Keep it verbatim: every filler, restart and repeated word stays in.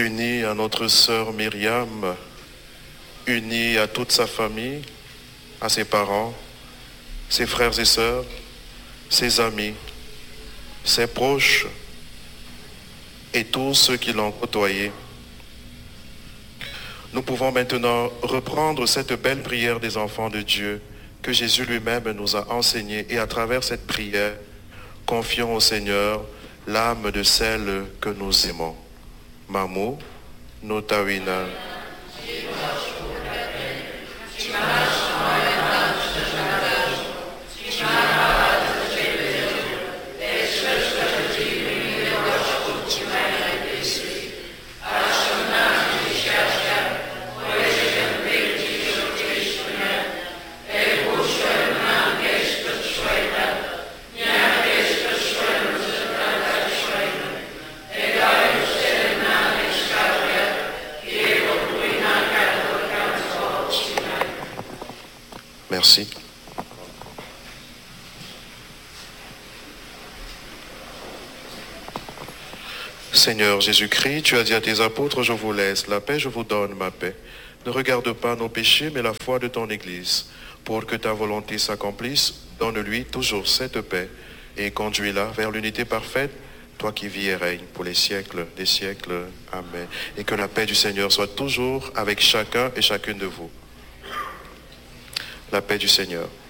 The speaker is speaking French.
unis à notre sœur Myriam, unis à toute sa famille, à ses parents, ses frères et sœurs, ses amis, ses proches et tous ceux qui l'ont côtoyé. Nous pouvons maintenant reprendre cette belle prière des enfants de Dieu que Jésus lui-même nous a enseignée, et à travers cette prière, confions au Seigneur l'âme de celle que nous aimons. Mamu, Notawina. Merci. Seigneur Jésus-Christ, tu as dit à tes apôtres, je vous laisse la paix, je vous donne ma paix. Ne regarde pas nos péchés, mais la foi de ton Église. Pour que ta volonté s'accomplisse, donne-lui toujours cette paix et conduis-la vers l'unité parfaite, toi qui vis et règnes pour les siècles des siècles. Amen. Et que la paix du Seigneur soit toujours avec chacun et chacune de vous. La paix du Seigneur.